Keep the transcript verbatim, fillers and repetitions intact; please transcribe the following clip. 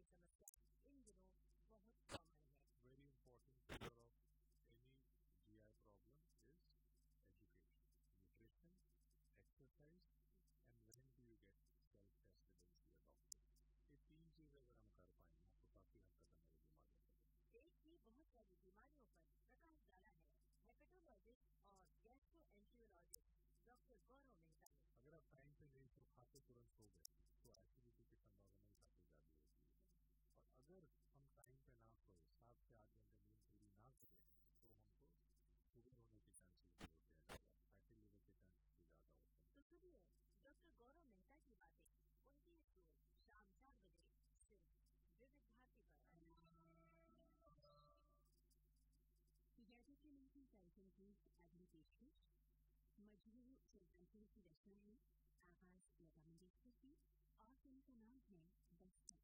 समस्या इन दिनों बहुत कॉमन है। Very important pillar of any G I problem is education, nutrition, exercise, and when do you get self-tested and see a doctor. ये तीन चीज अगर हम कर पाएंगे आपको काफी हद तक हमारी बीमारियों को पेट की बहुत सारी बीमारियों पर प्रकाश डाला है हेपेटोलॉजिस्ट और गैस्ट्रोएंटेरोलॉजिस्ट डॉक्टर गौरव मेहता ने। अगर आप टाइम पे नहीं तो खाते तुरंत सो गए